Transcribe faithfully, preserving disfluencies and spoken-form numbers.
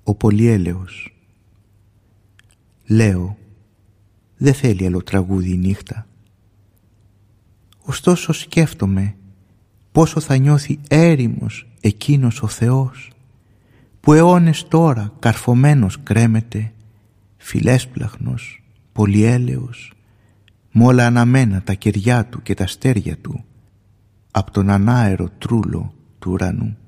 Ο πολυέλεος. Λέω, δεν θέλει άλλο τραγούδι η νύχτα. Ωστόσο σκέφτομαι πόσο θα νιώθει έρημος εκείνος ο Θεός που αιώνες τώρα καρφωμένος κρέμεται, φιλέσπλαχνος, πολυέλεος, μ' όλα αναμένα τα κεριά του και τα αστέρια του, απ' τον ανάερο τρούλο του ουρανού.